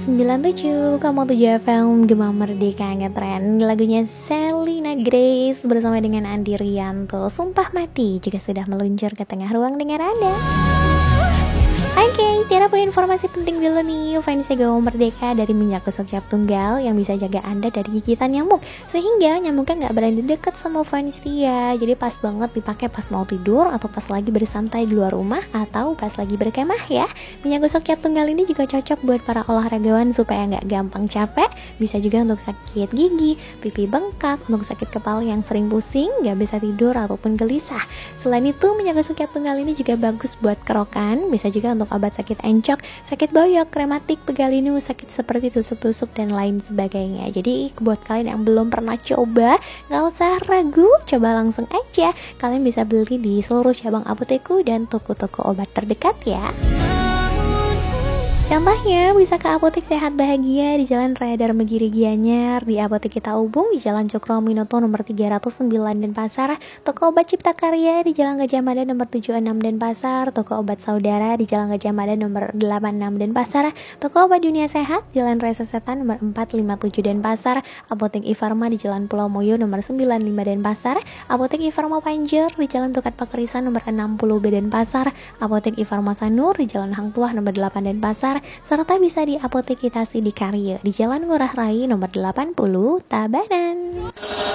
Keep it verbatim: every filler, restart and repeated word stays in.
sembilan tujuh koma tujuh F M Gema Merdeka ngetren. Lagunya Selina Grace bersama dengan Andi Rianto, Sumpah Mati, juga sudah meluncur ke tengah ruang dengar Anda. Oke, okay, tiada poin informasi penting dulu nih. Fansnya Gema Merdeka dari minyak gosok cap tunggal yang bisa jaga Anda dari gigitan nyamuk, sehingga nyamuknya nggak berani deket sama fans dia. Jadi pas banget dipakai pas mau tidur atau pas lagi bersantai di luar rumah atau pas lagi berkemah ya. Minyak gosok cap tunggal ini juga cocok buat para olahragawan supaya nggak gampang capek. Bisa juga untuk sakit gigi, pipi bengkak, untuk sakit kepala yang sering pusing, nggak bisa tidur ataupun gelisah. Selain itu, minyak gosok cap tunggal ini juga bagus buat kerokan. Bisa juga untuk obat sakit encok, sakit boyok, rematik, pegalinu, sakit seperti tusuk-tusuk dan lain sebagainya. Jadi buat kalian yang belum pernah coba, nggak usah ragu, coba langsung aja. Kalian bisa beli di seluruh cabang apoteku dan toko-toko obat terdekat ya. Contohnya bisa ke Apotek Sehat Bahagia di Jalan Raya Dharma Giri Gianyar, di Apotek Kita Ubung di Jalan Cokro Minoto nomor tiga ratus sembilan Denpasar, toko obat Cipta Karya di Jalan Gajah Mada nomor tujuh puluh enam Denpasar, toko obat Saudara di Jalan Gajah Mada nomor delapan puluh enam Denpasar, toko obat Dunia Sehat Jalan Raya Sesetan nomor empat lima tujuh Denpasar, Apotek Ifarma di Jalan Pulau Moyo nomor sembilan puluh lima Denpasar, Apotek Ifarma Panjer di Jalan Tukat Pakerisan nomor enam puluh B Denpasar, Apotek Ifarma Sanur di Jalan Hang Tuah nomor delapan Denpasar, serta bisa di Apotek Kitasi di Karya di Jalan Ngurah Rai nomor delapan puluh Tabanan.